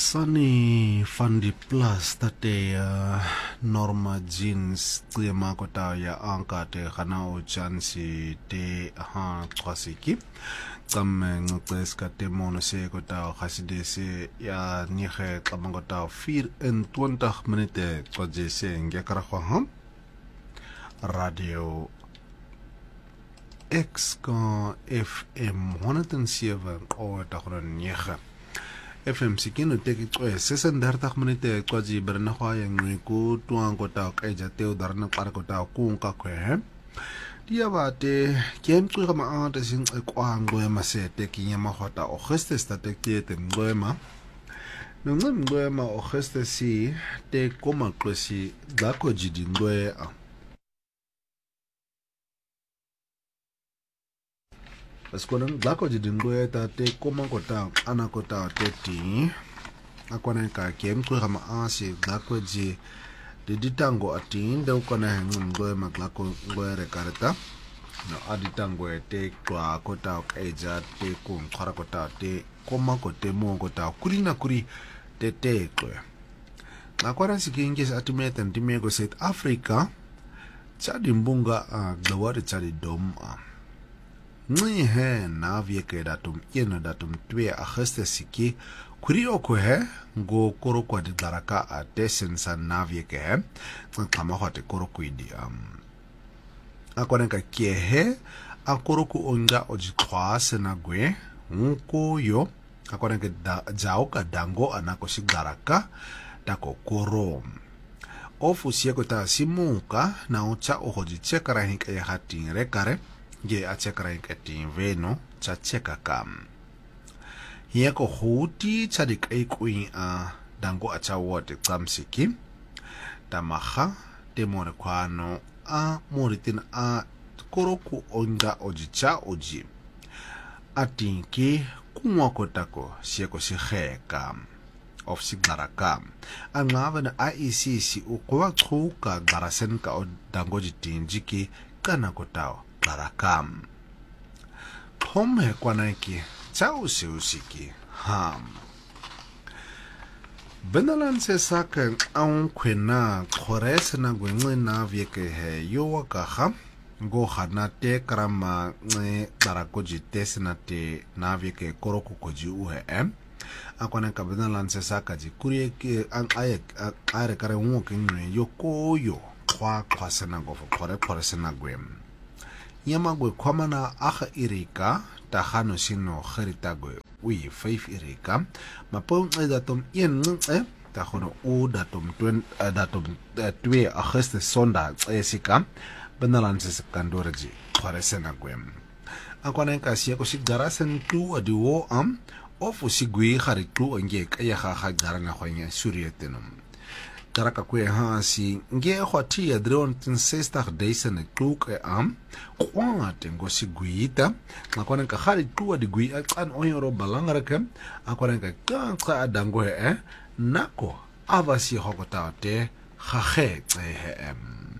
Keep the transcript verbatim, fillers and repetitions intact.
Sunny van die Plus tate uh, Norma Jeans tsema kota ya anka te gana o chansi te ha twasiki tsamme ngces ka te mono se kota gaside se ya nige tlamangota vierentwintig minute tsoje se ngekara kwa Radio X F M honderd zeven o negen F M sikino teki tsoe sesendertig minute tsoji berna kwa yang ku tuang kota kaja teo darna para kota ku ka kwe dia bate kem tsoe kama ante sin kwa ngoe masete kinya mahota Augustus tatekte te ngoema no ngoema Augustus si te koma klosi dako jidi ngoe Eskoleng dako jidi ngoe ta te koma kota ana kota teti akwana ka kem tsoe kama asi dako ji de ditango atin de ukona ngoe maglako ngoe rekareta no aditango te kwa kota eja te kun khara kota te koma kote mo kota kurina kuri te te kloe akwana sikinge atimete ndimego South Africa chadi mbunga a glawari chadi dom a Ngi he na vieke datum yeno datum twee Augustus siki kuri oko he ngo koro kwa di daraka a desen sa na vieke he kama hote koro kuidi um akwana ka kie he a koro ku onga oji kwa sena gwe nko yo akwana ka da, jao ka dango anako si daraka dako koro ofu sieko ta simuka na ucha ohoji chekara hinka ya hati rekare ge a chekara ikati veno cha cheka kam yeko huti chadik ai kuin a dango a cha wote tsamsiki tamaha temore kwano a moritin a koroku onga ojicha oji atinki kumwakotako sieko si kheka of siglaraka angava na I E C si ukwa tsuka garasen ka o dango jitinjiki kana kotao Larakam Tom he kwanaki chao seusiki ham Benalan se saka aun kwena khores na gwenwe na vieke he yo wakaha go hana te krama nge darakoji tesna te na vieke koroku koji uhe em akwana ka benalan se saka ji kurie ke an ayek are kare unwoke nwe yo koyo kwa kwa sena go khore khore sena gwem Yamagwe kwamana aha irika tahano sino kheritagwe ui five irika mapo datum yen e tahono u datum twen datum twee Augustus sonda esika benalanse kandorji khoresena gwem akwana kasi ko sigarasen tu adiwo am ofu sigwi kharitu nge kaya kha kha garana khonya surietenum Taraka kwe hasi nge khwati ya drone tin sestig duisend klok e am kwa tengo siguita akwana ka khali tu di gui an oyoro balangrake akwana ka ka adango e nako avasi hokota te kha khe em